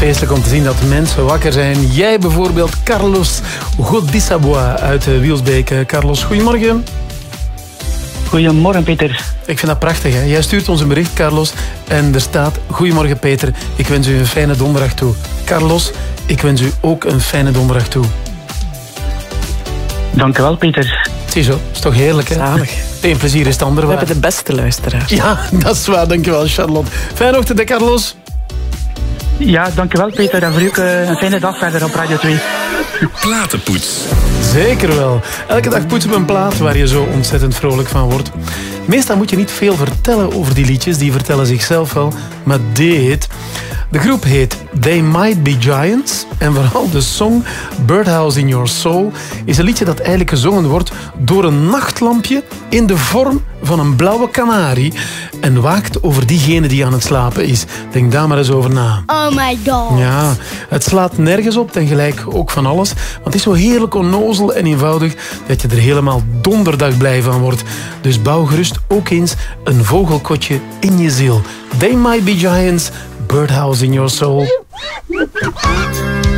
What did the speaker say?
feestelijk om te zien dat mensen wakker zijn. Jij bijvoorbeeld, Carlos Godissabois uit Wielsbeek. Carlos, goedemorgen. Goedemorgen, Peter. Ik vind dat prachtig, hè? Jij stuurt ons een bericht, Carlos, en er staat: goedemorgen, Peter. Ik wens u een fijne donderdag toe. Carlos, ik wens u ook een fijne donderdag toe. Dank u wel, Peter. Ziezo, is toch heerlijk, hè? Zalig. Eén plezier is het ander We waar. hebben de beste luisteraars. Ja, dat is waar. Dankjewel, Charlotte. Fijne ochtend, hè, Carlos. Ja, dank u wel, Peter. En voor u ook een fijne dag verder op Radio 2. Platenpoets. Zeker wel. Elke dag poetsen we een plaat waar je zo ontzettend vrolijk van wordt. Meestal moet je niet veel vertellen over die liedjes, die vertellen zichzelf wel. Maar dit... De groep heet They Might Be Giants. En vooral de song Birdhouse in Your Soul is een liedje dat eigenlijk gezongen wordt door een nachtlampje in de vorm van een blauwe kanarie en waakt over diegene die aan het slapen is. Denk daar maar eens over na. Oh my god. Ja, het slaat nergens op en gelijk ook van alles. Want het is zo heerlijk onnozel en eenvoudig dat je er helemaal donderdag blij van wordt. Dus bouw gerust ook eens een vogelkotje in je ziel. They Might Be Giants, Birdhouse in Your Soul.